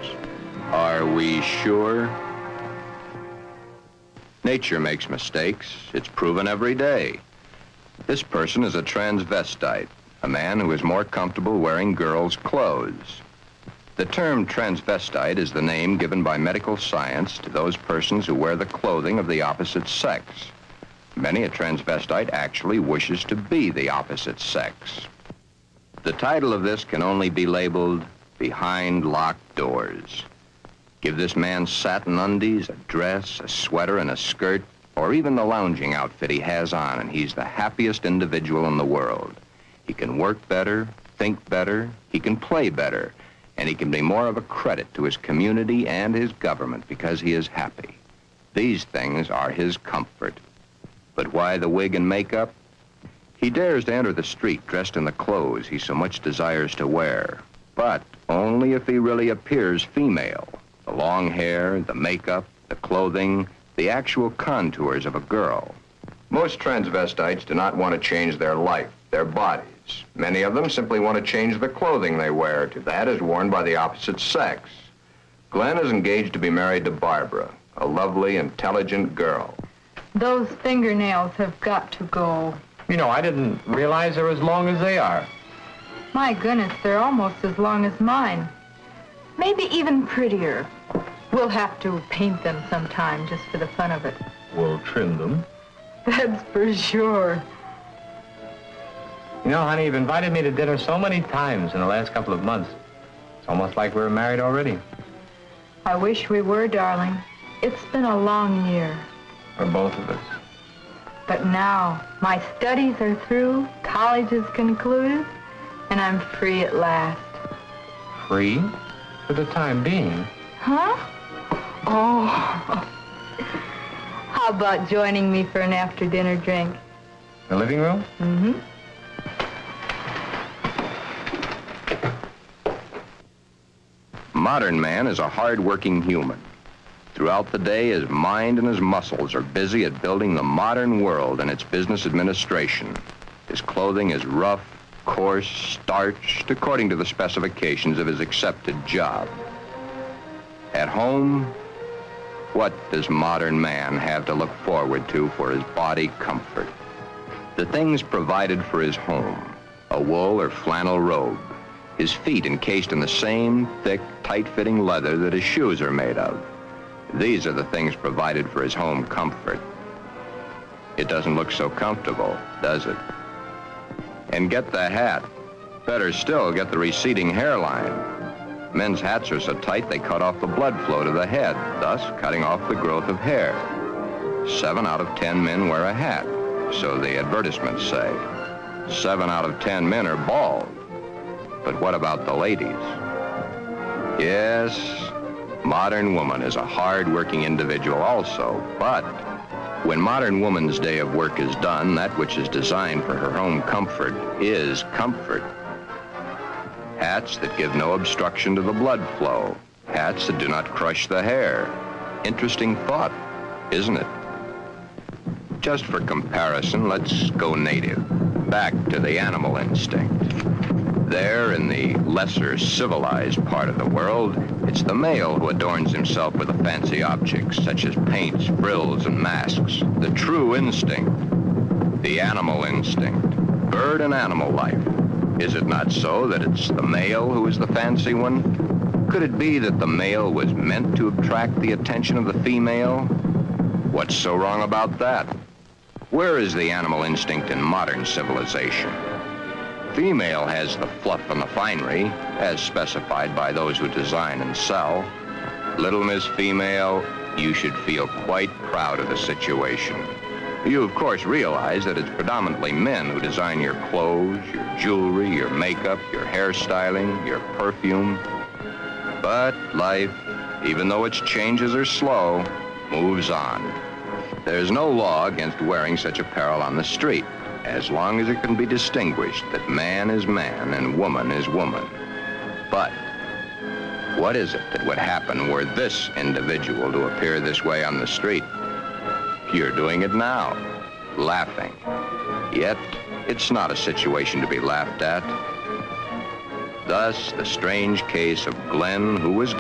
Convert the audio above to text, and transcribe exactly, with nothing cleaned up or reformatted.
Are we sure? Nature makes mistakes. It's proven every day. This person is a transvestite, a man who is more comfortable wearing girls' clothes. The term transvestite is the name given by medical science to those persons who wear the clothing of the opposite sex. Many a transvestite actually wishes to be the opposite sex. The title of this can only be labeled Behind Locked Doors. Give this man satin undies, a dress, a sweater, and a skirt, or even the lounging outfit he has on, and he's the happiest individual in the world. He can work better, think better, he can play better, and he can be more of a credit to his community and his government because he is happy. These things are his comfort. But why the wig and makeup? He dares to enter the street dressed in the clothes he so much desires to wear, but only if he really appears female. The long hair, the makeup, the clothing, the actual contours of a girl. Most transvestites do not want to change their life, their bodies. Many of them simply want to change the clothing they wear to that is worn by the opposite sex. Glenn is engaged to be married to Barbara, a lovely, intelligent girl. Those fingernails have got to go. You know, I didn't realize they're as long as they are. My goodness, they're almost as long as mine. Maybe even prettier. We'll have to paint them sometime just for the fun of it. We'll trim them. That's for sure. You know, honey, you've invited me to dinner so many times in the last couple of months. It's almost like we were married already. I wish we were, darling. It's been a long year. For both of us. But now, my studies are through, college is concluded, and I'm free at last. Free? For the time being. Huh? Oh. How about joining me for an after-dinner drink? The living room? Mm-hmm. Modern man is a hard-working human. Throughout the day, his mind and his muscles are busy at building the modern world and its business administration. His clothing is rough, coarse, starched, according to the specifications of his accepted job. At home, what does modern man have to look forward to for his body comfort? The things provided for his home, a wool or flannel robe, his feet encased in the same thick, tight-fitting leather that his shoes are made of. These are the things provided for his home comfort. It doesn't look so comfortable, does it? And get the hat. Better still, get the receding hairline. Men's hats are so tight they cut off the blood flow to the head, thus cutting off the growth of hair. Seven out of ten men wear a hat, so the advertisements say. Seven out of ten men are bald. But what about the ladies? Yes, modern woman is a hard-working individual also, but when modern woman's day of work is done, that which is designed for her home comfort is comfort. Hats that give no obstruction to the blood flow. Hats that do not crush the hair. Interesting thought, isn't it? Just for comparison, let's go native, back to the animal instinct. There, in the lesser civilized part of the world, it's the male who adorns himself with the fancy objects, such as paints, frills, and masks. The true instinct, the animal instinct, bird and animal life. Is it not so that it's the male who is the fancy one? Could it be that the male was meant to attract the attention of the female? What's so wrong about that? Where is the animal instinct in modern civilization? Female has the fluff and the finery, as specified by those who design and sell. Little Miss Female, you should feel quite proud of the situation. You, of course, realize that it's predominantly men who design your clothes, your jewelry, your makeup, your hairstyling, your perfume. But life, even though its changes are slow, moves on. There's no law against wearing such apparel on the street, as long as it can be distinguished that man is man and woman is woman. But what is it that would happen were this individual to appear this way on the street? You're doing it now, laughing. Yet, it's not a situation to be laughed at. Thus, the strange case of Glenn, who was